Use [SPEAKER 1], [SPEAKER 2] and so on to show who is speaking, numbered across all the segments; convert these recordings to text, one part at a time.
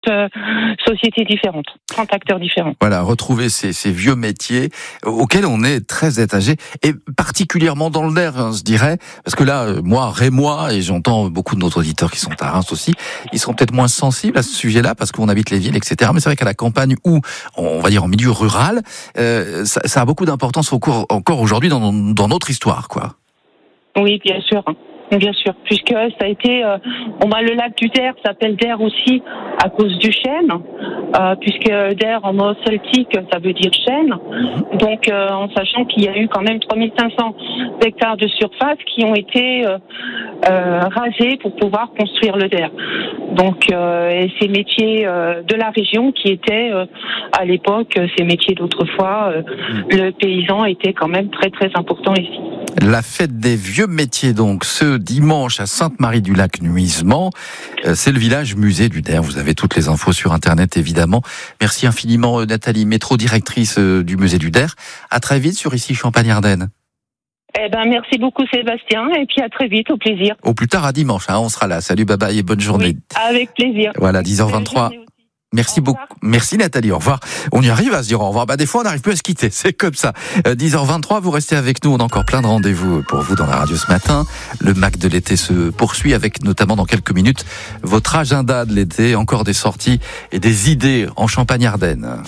[SPEAKER 1] sociétés différentes, 30 acteurs différents.
[SPEAKER 2] Voilà, retrouver ces vieux métiers auxquels on est très attaché, et particulièrement dans le Der, je dirais, parce que là, moi, Rémois, et j'entends beaucoup de nos auditeurs qui sont à Reims aussi, ils sont peut-être moins sensibles à ce sujet-là, parce qu'on habite les villes, etc. Mais c'est vrai qu'à la campagne, ou on va dire en milieu rural, ça a beaucoup d'importance encore aujourd'hui dans notre histoire, quoi.
[SPEAKER 1] Oui, bien sûr. Bien sûr, puisque ça a été, le lac du Der s'appelle Der aussi à cause du chêne, puisque Der en mot celtique ça veut dire chêne. Donc en sachant qu'il y a eu quand même 3500 hectares de surface qui ont été rasés pour pouvoir construire le Der. Donc et ces métiers de la région qui étaient à l'époque ces métiers d'autrefois, le paysan était quand même très très important ici.
[SPEAKER 2] La fête des vieux métiers, donc, ce dimanche à Sainte-Marie-du-Lac-Nuisement. C'est le village musée du Der. Vous avez toutes les infos sur Internet, évidemment. Merci infiniment, Nathalie Métro, directrice du musée du Der. À très vite sur Ici Champagne-Ardenne.
[SPEAKER 1] Merci beaucoup, Sébastien. Et puis à très vite, au plaisir.
[SPEAKER 2] Au plus tard à dimanche, on sera là. Salut, bye bye et bonne journée.
[SPEAKER 1] Oui, avec plaisir.
[SPEAKER 2] Voilà, 10h23. Merci beaucoup. Merci Nathalie, au revoir. On y arrive à se dire au revoir. Des fois, on n'arrive plus à se quitter. C'est comme ça. 10h23, vous restez avec nous. On a encore plein de rendez-vous pour vous dans la radio ce matin. Le MAC de l'été se poursuit avec notamment dans quelques minutes votre agenda de l'été. Encore des sorties et des idées en Champagne-Ardenne.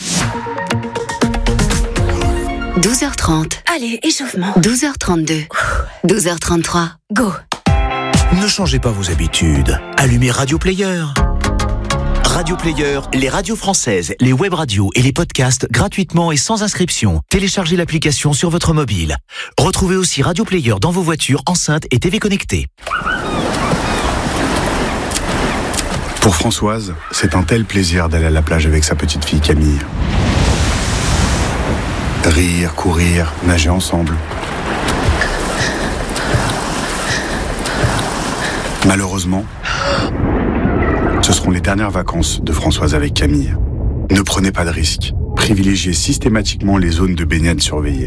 [SPEAKER 3] 12h30. Allez, échauffement. 12h32. 12h33. Go.
[SPEAKER 4] Ne changez pas vos habitudes. Allumez Radio Player. Radio Player, les radios françaises, les web radios et les podcasts gratuitement et sans inscription. Téléchargez l'application sur votre mobile. Retrouvez aussi Radio Player dans vos voitures, enceintes et TV connectées.
[SPEAKER 5] Pour Françoise, c'est un tel plaisir d'aller à la plage avec sa petite fille Camille. Rire, courir, nager ensemble. Malheureusement, ce seront les dernières vacances de Françoise avec Camille. Ne prenez pas de risques. Privilégiez systématiquement les zones de baignade surveillées.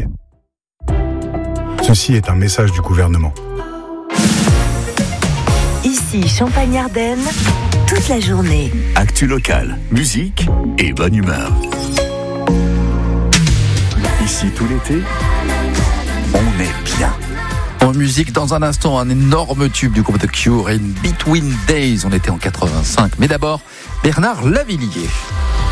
[SPEAKER 5] Ceci est un message du gouvernement.
[SPEAKER 3] Ici Champagne-Ardenne, toute la journée.
[SPEAKER 4] Actu local, musique et bonne humeur. Ici tout l'été, on est bien.
[SPEAKER 2] En musique, dans un instant, un énorme tube du groupe The Cure et une Between Days. On était en 85. Mais d'abord, Bernard Lavillier.